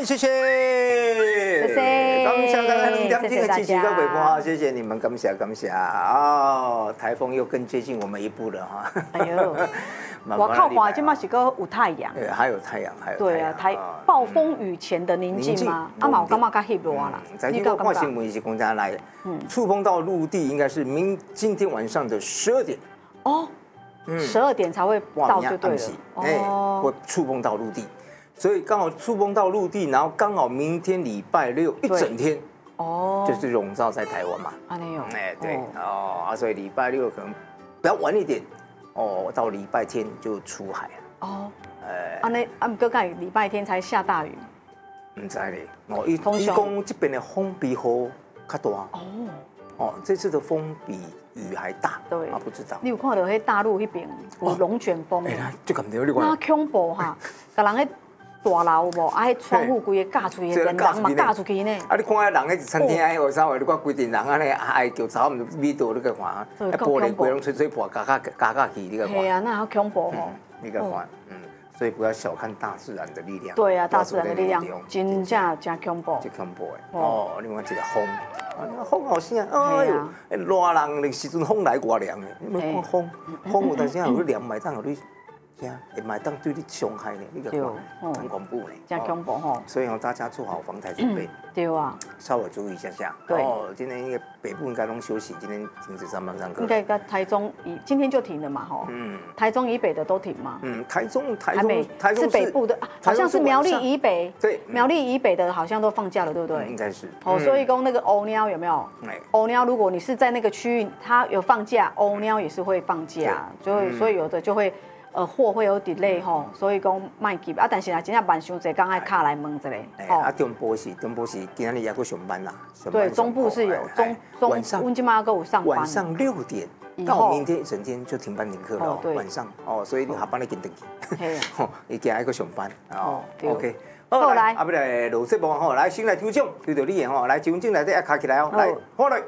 谢谢，感谢大家2点钟的支持跟陪伴，谢谢你们，感谢。哦，台风又更接近我们一步了哈。 哎呦，我靠华今嘛是个有太阳， 对，还有太阳。 对啊，暴风雨前的宁静吗？啊嘛，我感觉较翕热啦。 你我看新闻是公家来，触碰到陆地应该是今天晚上的12点。 哦，12点才会到就对了。 哦，会触碰到陆地。所以刚好触碰到陆地，然后刚好明天礼拜6一整天，就是笼罩在台湾嘛。对所以礼拜6可能比较晚一点，到礼拜天就出海了。 不过讲礼拜天才下大雨。 唔知咧，伊讲这边的风比雨较大。这次的风比雨还大。对，不知道。 你有看到迄大陆那边有龙卷风？ 就咁对，你看。 那恐怖哈，甲人迄。大楼无，迄窗户规个架出去，人嘛架出去呢。 你看人迄餐厅迄稍微，你看规定人安尼爱叫吵，唔味道你个看，玻璃规拢吹破，加去你个看。 系啊，那好恐怖吼。 你个看，所以不要小看大自然的力量。 对啊，大自然的力量真正真恐怖。 真恐怖的。你看这个风，风好声，哎呦，热人的时阵风来外凉的，你看风有当时有你凉埋当有你。会买当对你伤害呢，你个很恐怖呢， 真恐怖吼。 所以大家做好防台准备。 对啊， 稍微注意一下。对。今天因为北部应该都休息，今天停止上班上课。 应该台中今天就停了嘛吼。台中以北的都停吗？ 台中是北部的，好像是苗栗以北。 对。 苗栗以北的好像都放假了，对不对？ 应该是。 所以讲那个欧喵有没有？欧喵，如果你是在那个区域，它有放假，欧喵也是会放假，所以有的就会。货会有 delay 吼，所以讲卖急但是真正慢伤济，刚爱卡来问一下。 中部是今日也去上班啦。 对，中部是有晚上， 阮今嘛还有上班。 晚上6点到明天一整天就停班停课了。晚上所以你下班你紧登去。你今日去上班OK。好来，不来录节目来先来抽奖，抽到你的来奖金内底卡起来来，好来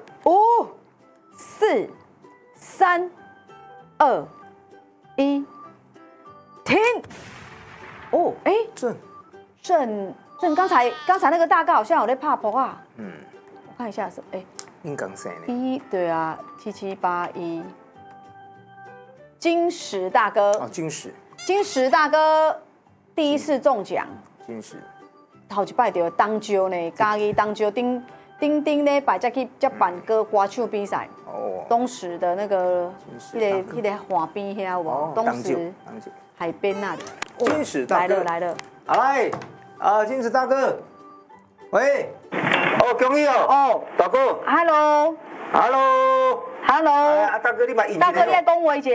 5、4、3、2、1。停！正刚才那个大哥好像有在拍波啊。我看一下是应刚谁呢 ？1对啊，7781。金石大哥。金石大哥第一次中奖。 金石。 头一摆就当招呢，嘉义当招丁呢，摆才去接办歌歌手比赛。东石的那个那个海边遐有无？东石。海边那里， 金石大哥来了， 来，金石大哥，喂，恭喜大哥 ，Hello， 大哥你把大哥你来讲话一下，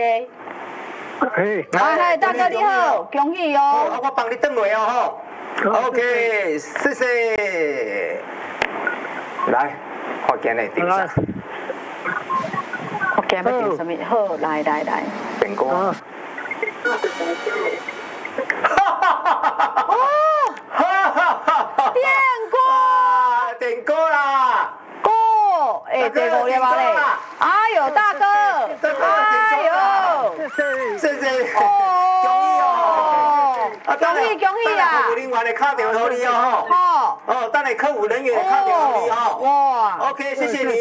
大哥你好，恭喜哦， 我帮你登落OK， 谢谢，来，我今日点啥？ 我今日点什么？好，来， 点歌。点歌啦！ 第5粒吧嘞！哎呦，大哥！哎呦！ 谢谢！恭喜啊！服务人员的卡电给你等下客服人员的卡电给你哇 ！OK， 谢谢你。